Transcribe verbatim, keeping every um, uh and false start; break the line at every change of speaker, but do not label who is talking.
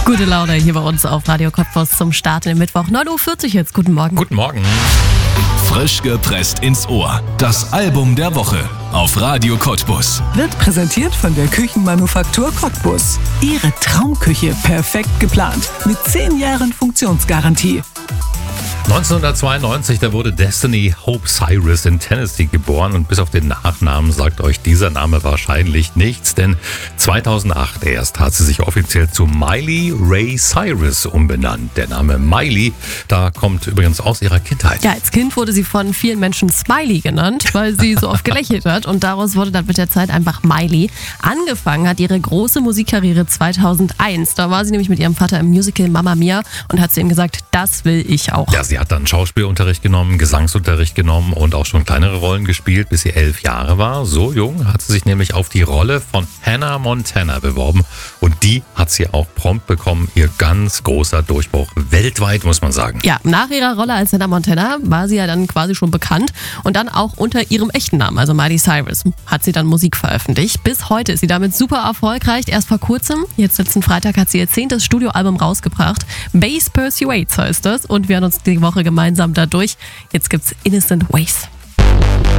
Gute Laune hier bei uns auf Radio Cottbus zum Start im Mittwoch. neun Uhr vierzig jetzt. Guten Morgen.
Guten Morgen.
Frisch gepresst ins Ohr. Das Album der Woche auf Radio Cottbus.
Wird präsentiert von der Küchenmanufaktur Cottbus. Ihre Traumküche perfekt geplant mit zehn Jahren Funktionsgarantie.
neunzehnhundertzweiundneunzig, da wurde Destiny Hope Cyrus in Tennessee geboren und bis auf den Nachnamen sagt euch dieser Name wahrscheinlich nichts, denn zweitausendacht erst hat sie sich offiziell zu Miley Ray Cyrus umbenannt. Der Name Miley, da kommt übrigens aus ihrer Kindheit.
Ja, als Kind wurde sie von vielen Menschen Smiley genannt, weil sie so oft gelächelt hat und daraus wurde dann mit der Zeit einfach Miley. Angefangen hat ihre große Musikkarriere zweitausendeins. Da war sie nämlich mit ihrem Vater im Musical Mamma Mia und hat zu ihm gesagt, das will ich auch.
Ja, sie hat dann Schauspielunterricht genommen, Gesangsunterricht genommen und auch schon kleinere Rollen gespielt, bis sie elf Jahre war. So jung hat sie sich nämlich auf die Rolle von Hannah Montana beworben und die hat sie auch prompt bekommen. Ihr ganz großer Durchbruch weltweit, muss man sagen.
Ja, nach ihrer Rolle als Hannah Montana war sie ja dann quasi schon bekannt und dann auch unter ihrem echten Namen, also Miley Cyrus, hat sie dann Musik veröffentlicht. Bis heute ist sie damit super erfolgreich. Erst vor kurzem, jetzt letzten Freitag, hat sie ihr zehntes Studioalbum rausgebracht. Bass Persuades heißt das und wir haben uns die Woche gemeinsam dadurch. Jetzt gibt's Innocent Ways.